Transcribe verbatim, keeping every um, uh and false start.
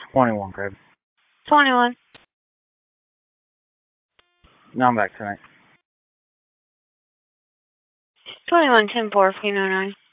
twenty-one, Craig. twenty-one. No, I'm back tonight. twenty-one, ten, four, Pheno nine.